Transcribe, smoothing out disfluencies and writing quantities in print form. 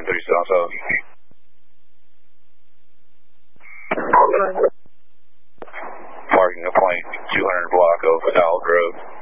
South. Marking a point 200 block of Howell Grove.